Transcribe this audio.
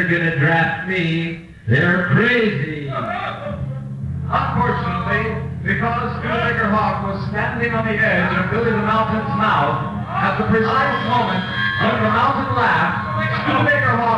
they're gonna draft me. They're crazy. Unfortunately, because Studebaker Hawk was standing on the edge of Billy the Mountain's mouth at the precise moment when the mountain laughed, Studebaker Hawk